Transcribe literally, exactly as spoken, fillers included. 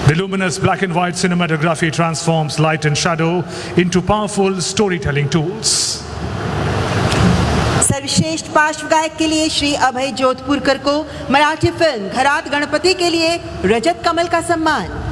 The luminous black and white cinematography transforms light and shadow into powerful storytelling tools. सर्वश्रेष्ठ पार्श्व गायक के लिए श्री अभय जोधपुरकर को मराठी फिल्म घरात गणपति के लिए रजत कमल का सम्मान।